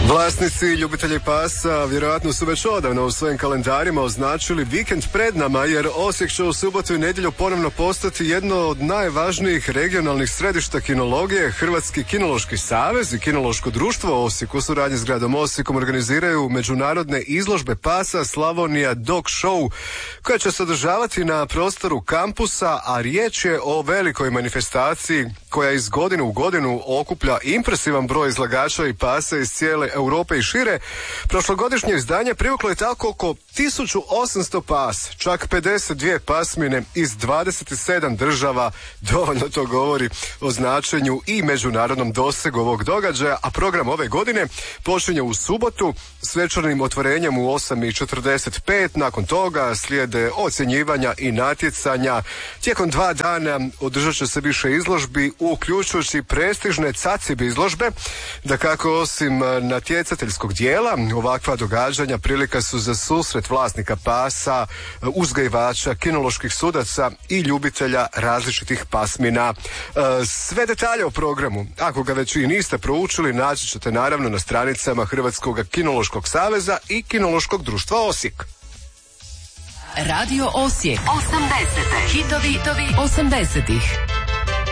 Vlasnici i ljubitelji pasa vjerojatno su već odavno u svojim kalendarima označili vikend pred nama, jer Osijek će u subotu i nedjelju ponovno postati jedno od najvažnijih regionalnih središta kinologije. Hrvatski kinološki savez i kinološko društvo Osijek u suradnji s gradom Osijekom organiziraju međunarodne izložbe pasa Slavonija Dog Show, koja će se održavati na prostoru kampusa, a riječ je o velikoj manifestaciji koja iz godine u godinu okuplja impresivan broj izlagača i pasa iz cijele Europe i šire. Prošlogodišnje izdanje privuklo je tako oko 1800 pas, čak 52 pasmine iz 27 država. Dovoljno to govori o značenju i međunarodnom dosegu ovog događaja, a program ove godine počinje u subotu s večernjim otvorenjem u 8:45. Nakon toga slijede ocjenjivanja i natjecanja. Tijekom 2 dana održat će se više izložbi, uključujući prestižne CACIB izložbe. Dakako, osim natjecateljskog dijela, ovakva događanja prilika su za susret vlasnika pasa, uzgajivača, kinoloških sudaca i ljubitelja različitih pasmina. Sve detalje o programu, ako ga već i niste proučili, naći ćete naravno na stranicama Hrvatskog kinološkog saveza i Kinološkog društva Osijek. Radio Osijek 80. Hitovi 80-ih.